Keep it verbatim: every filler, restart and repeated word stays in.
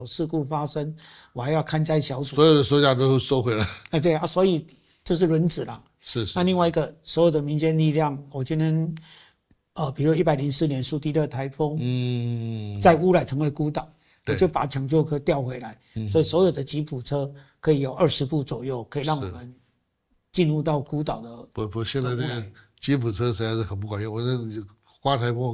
事故发生，我还要看灾小组， 所有的收价都收回来。 哎，对啊，所以这是轮子啦。 是是。 那另外一个，所有的民间力量，我今天，呃，比如一百零四年苏迪勒台风，嗯，在乌来成为孤岛，我就把抢救科调回来，嗯，所以所有的吉普车可以有二十部左右，可以让我们进入到孤岛的。 不不，现在这个吉普车实在是很不管用，我这刮台风。